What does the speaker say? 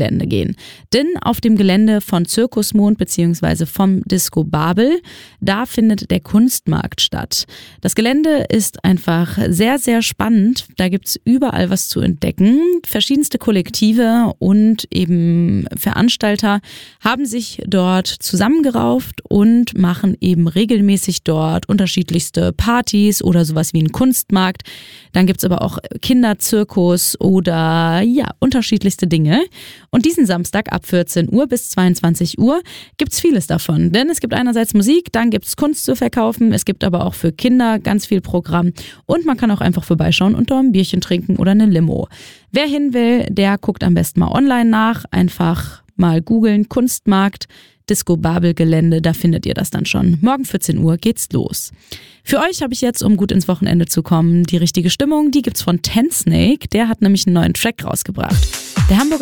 Kunststände gehen. Denn auf dem Gelände von Zirkusmond bzw. vom Disco Babel, da findet der Kunstmarkt statt. Das Gelände ist einfach sehr, sehr spannend. Da gibt's überall was zu entdecken. Verschiedenste Kollektive und eben Veranstalter haben sich dort zusammengerauft und machen eben regelmäßig dort unterschiedlichste Partys oder sowas wie einen Kunstmarkt. Dann gibt's aber auch Kinderzirkus oder ja, unterschiedlichste Dinge. Und diesen Samstag ab 14 Uhr bis 22 Uhr gibt's vieles davon. Denn es gibt einerseits Musik, dann gibt's Kunst zu verkaufen, es gibt aber auch für Kinder ganz viel Programm und man kann auch einfach vorbeischauen und dort ein Bierchen trinken oder eine Limo. Wer hin will, der guckt am besten mal online nach, einfach mal googeln, Kunstmarkt, Disco Babel Gelände, da findet ihr das dann schon. Morgen 14 Uhr geht's los. Für euch habe ich jetzt, um gut ins Wochenende zu kommen, die richtige Stimmung, die gibt's von Ten Snake, der hat nämlich einen neuen Track rausgebracht. Der Hamburger